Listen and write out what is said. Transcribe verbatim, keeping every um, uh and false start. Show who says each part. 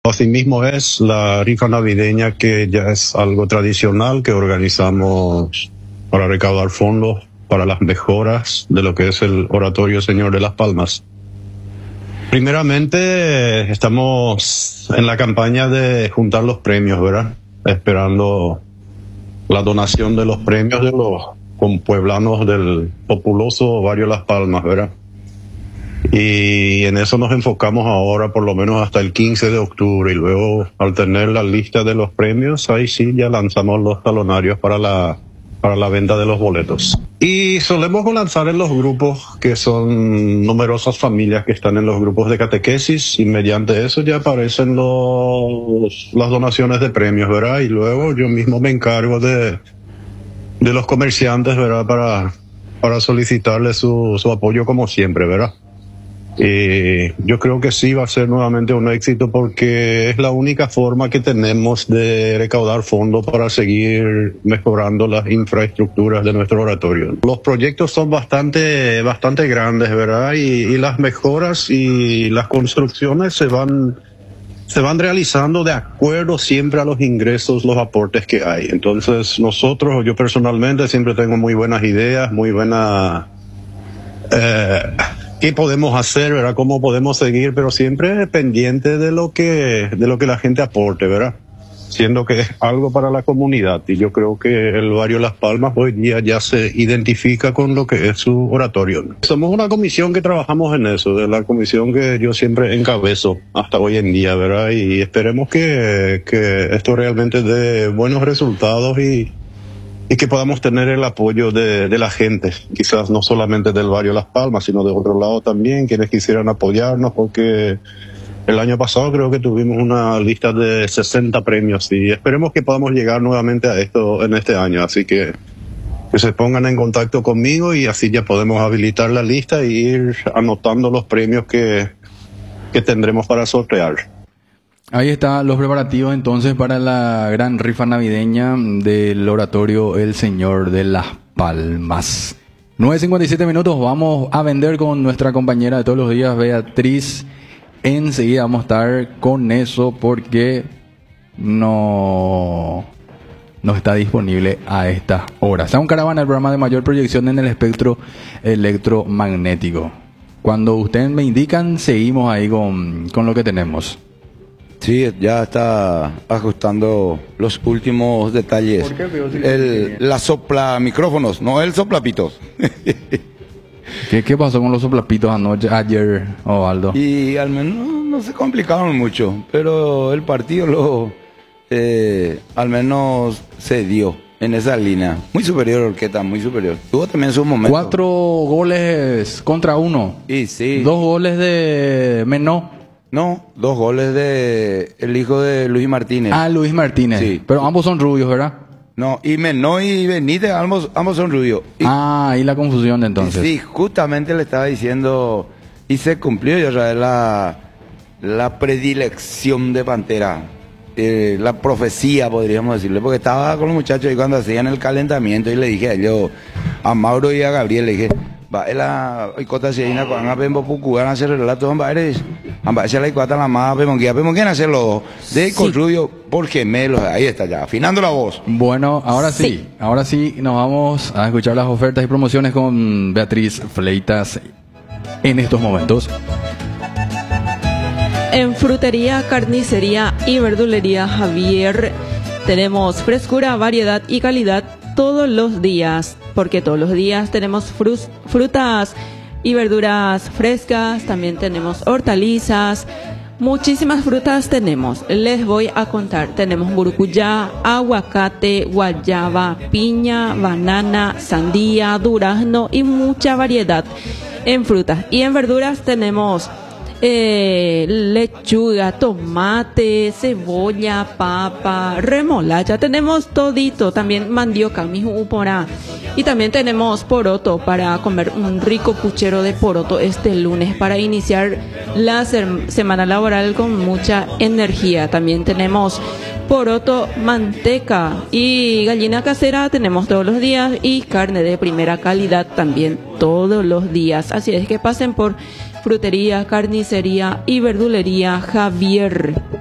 Speaker 1: Asimismo es la rifa navideña, que ya es algo tradicional que organizamos para recaudar fondos para las mejoras de lo que es el Oratorio Señor de las Palmas. Primeramente estamos en la campaña de juntar los premios, ¿verdad? Esperando la donación de los premios de los compueblanos del populoso barrio Las Palmas, ¿verdad? Y en eso nos enfocamos ahora por lo menos hasta el quince de octubre, y luego al tener la lista de los premios, ahí sí ya lanzamos los talonarios para la para la venta de los boletos. Y solemos lanzar en los grupos, que son numerosas familias que están en los grupos de catequesis, y mediante eso ya aparecen los las donaciones de premios, ¿verdad? Y luego yo mismo me encargo de de los comerciantes, ¿verdad? Para para solicitarles su su apoyo como siempre, ¿verdad? Eh, yo creo que sí va a ser nuevamente un éxito, porque es la única forma que tenemos de recaudar fondos para seguir mejorando las infraestructuras de nuestro oratorio. Los proyectos son bastante, bastante grandes, ¿verdad? Y, y las mejoras y las construcciones se van, se van realizando de acuerdo siempre a los ingresos, los aportes que hay. Entonces nosotros, yo personalmente siempre tengo muy buenas ideas, muy buenas... Eh, qué podemos hacer, ¿verdad? Cómo podemos seguir, pero siempre pendiente de lo que de lo que la gente aporte, ¿verdad? Siendo que es algo para la comunidad, y yo creo que el barrio Las Palmas hoy día ya se identifica con lo que es su oratorio. Somos una comisión que trabajamos en eso, de la comisión que yo siempre encabezo hasta hoy en día, ¿verdad? Y esperemos que, que esto realmente dé buenos resultados y y que podamos tener el apoyo de, de la gente, quizás no solamente del barrio Las Palmas, sino de otro lado también, quienes quisieran apoyarnos, porque el año pasado creo que tuvimos una lista de sesenta premios, y esperemos que podamos llegar nuevamente a esto en este año. Así que que se pongan en contacto conmigo, y así ya podemos habilitar la lista e ir anotando los premios que, que tendremos para sortear.
Speaker 2: Ahí están los preparativos entonces para la gran rifa navideña del Oratorio El Señor de las Palmas. nueve cincuenta y siete minutos, vamos a vender con nuestra compañera de todos los días, Beatriz. Enseguida vamos a estar con eso, porque no, no está disponible a estas horas. Sound Caravana, el programa de mayor proyección en el espectro electromagnético. Cuando ustedes me indican, seguimos ahí con, con lo que tenemos.
Speaker 3: Sí, ya está ajustando los últimos detalles.
Speaker 2: ¿Por qué, pero sí,
Speaker 3: el, la sopla micrófonos, no el soplapitos.
Speaker 2: ¿Qué, ¿Qué pasó con los soplapitos anoche, ayer, Osvaldo?
Speaker 3: Y al menos no, no se complicaron mucho, pero el partido lo eh, al menos se dio en esa línea. Muy superior Orqueta, muy superior. Tuvo también su momento.
Speaker 2: Cuatro goles contra uno.
Speaker 3: Y sí.
Speaker 2: Dos goles de Menó.
Speaker 3: No, dos goles de el hijo de Luis Martínez.
Speaker 2: Ah, Luis Martínez.
Speaker 3: Sí.
Speaker 2: Pero ambos son rubios, ¿verdad?
Speaker 3: No, y Menó y Benítez, ambos, ambos son rubios. Y,
Speaker 2: ah, ahí la confusión entonces.
Speaker 3: Sí, justamente le estaba diciendo, y se cumplió ya la, la predilección de Pantera, eh, la profecía podríamos decirle, porque estaba con los muchachos y cuando hacían el calentamiento, y le dije a yo, a Mauro y a Gabriel, le dije, va, la icota se llena con Pembo Pucu, van a hacer relatos, van a ver, van a hacer la icota la más, Pemonguía, Pemonguía, hacerlo de con Rubio por gemelos, ahí está ya, afinando la voz.
Speaker 2: Bueno, ahora sí, sí, ahora sí nos vamos a escuchar las ofertas y promociones con Beatriz Fleitas en estos momentos.
Speaker 4: En Frutería, Carnicería y Verdulería Javier tenemos frescura, variedad y calidad todos los días, porque todos los días tenemos frus, frutas y verduras frescas, también tenemos hortalizas, muchísimas frutas tenemos. Les voy a contar, tenemos burucuyá, aguacate, guayaba, piña, banana, sandía, durazno y mucha variedad en frutas. Y en verduras tenemos Eh, lechuga, tomate, cebolla, papa, remolacha, tenemos todito, también mandioca, mijo upora, y también tenemos poroto para comer un rico puchero de poroto este lunes para iniciar la se- semana laboral con mucha energía. También tenemos poroto, manteca y gallina casera tenemos todos los días, y carne de primera calidad también todos los días. Así es que pasen por Frutería, Carnicería y Verdulería Javier.